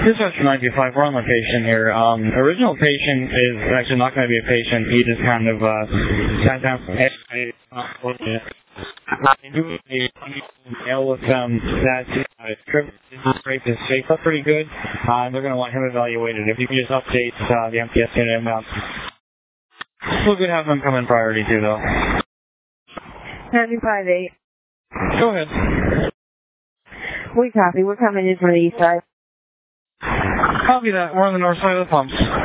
Dispatch 925, we're on location here. Original patient is actually not going to be a patient. He just kind of sat down from I do a mail with that trip rape is shaped up pretty good. They're going to want him evaluated. If you can just update the MTS unit amount. Still good to have him come in priority too, though. 958. Go ahead. We copy. We're coming in from the east side. Copy that. We're on the north side of the pumps.